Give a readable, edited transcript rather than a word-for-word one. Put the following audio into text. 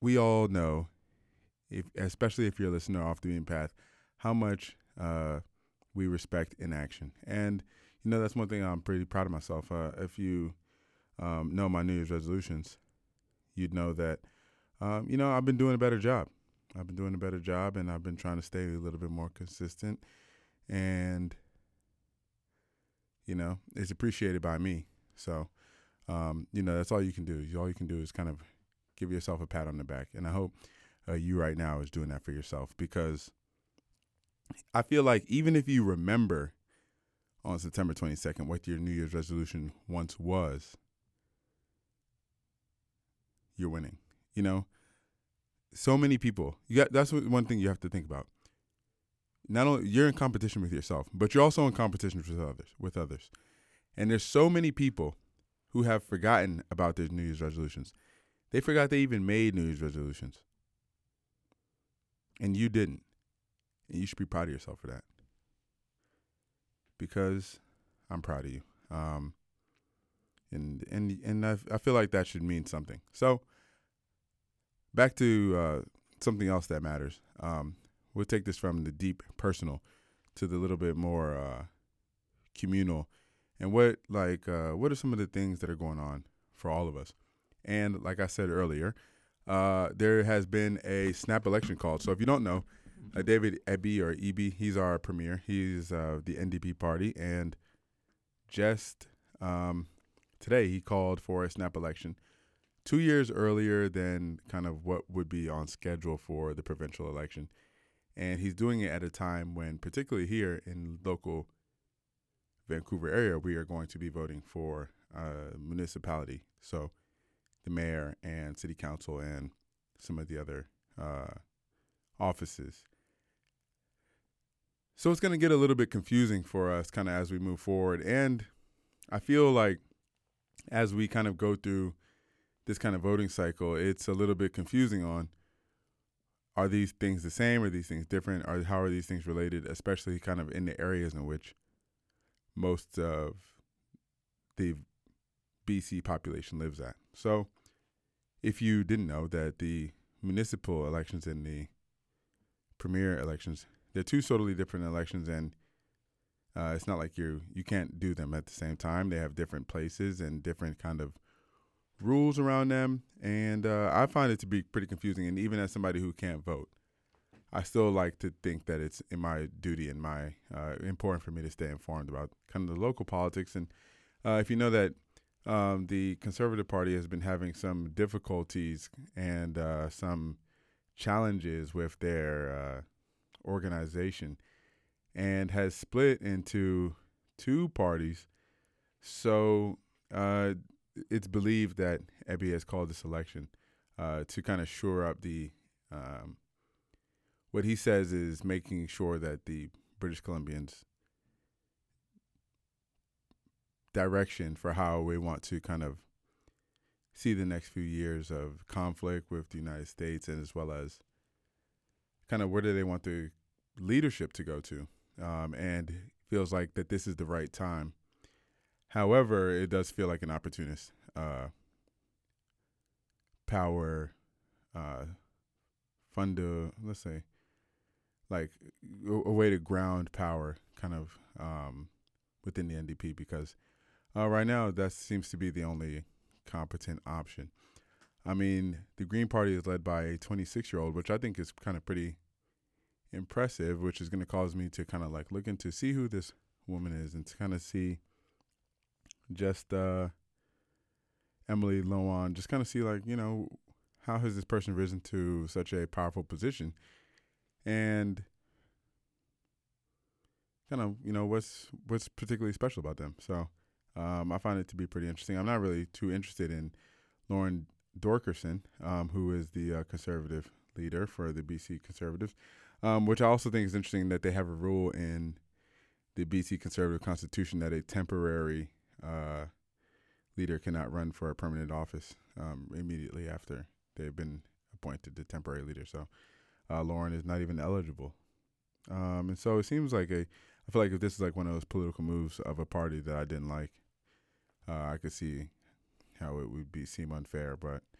we all know, especially if you're a listener off the beaten path, how much we respect inaction. And that's one thing I'm pretty proud of myself. If you know my New Year's resolutions, you'd know that I've been doing a better job. I've been doing a better job, and I've been trying to stay a little bit more consistent. And it's appreciated by me. So that's all you can do. All you can do is kind of give yourself a pat on the back. And I hope you right now is doing that for yourself, because I feel like even if you remember on September 22nd what your New Year's resolution once was, you're winning. So many people. That's one thing you have to think about. Not only you're in competition with yourself, but you're also in competition with others. And there's so many people who have forgotten about their New Year's resolutions. They forgot they even made New Year's resolutions. And you didn't. And you should be proud of yourself for that. Because I'm proud of you. And I feel like that should mean something. So back to something else that matters. We'll take this from the deep personal to the little bit more communal. And what are some of the things that are going on for all of us? And like I said earlier, there has been a snap election called. So if you don't know, David Eby, he's our premier. He's the NDP party. And just today he called for a snap election 2 years earlier than kind of what would be on schedule for the provincial election. And he's doing it at a time when, particularly here in local Vancouver area, we are going to be voting for municipality. So the mayor and city council and some of the other offices. So it's going to get a little bit confusing for us kind of as we move forward. And I feel like as we kind of go through this kind of voting cycle, it's a little bit confusing on, are these things the same? Are these things different? Or how are these things related, especially kind of in the areas in which most of the BC population lives at? So if you didn't know that the municipal elections and the premier elections, they're two totally different elections, and it's not like you can't do them at the same time. They have different places and different kind of rules around them, and I find it to be pretty confusing. And even as somebody who can't vote, I still like to think that it's in my duty and my important for me to stay informed about kind of the local politics. And if you know that the Conservative Party has been having some difficulties and some challenges with their organization and has split into two parties. So it's believed that Eby has called this election to kind of shore up the what he says is making sure that the British Columbians' direction for how we want to kind of see the next few years of conflict with the United States, and as well as kind of where do they want the leadership to go to, and feels like that this is the right time. However, it does feel like an opportunist power let's say, like a way to ground power kind of within the NDP, because right now that seems to be the only competent option. I mean, the Green Party is led by a 26-year-old, which I think is kind of pretty impressive, which is going to cause me to kind of like look into see who this woman is and to kind of see just Emily Loan, just kind of see like, how has this person risen to such a powerful position, and kind of, what's particularly special about them. So I find it to be pretty interesting. I'm not really too interested in Lauren Dorkerson, who is the conservative leader for the BC Conservatives, which I also think is interesting that they have a rule in the BC Conservative Constitution that a temporary leader cannot run for a permanent office immediately after they've been appointed the temporary leader. So Lauren is not even eligible. And so it seems like I feel like if this is like one of those political moves of a party that I didn't like, I could see how it would seem unfair. But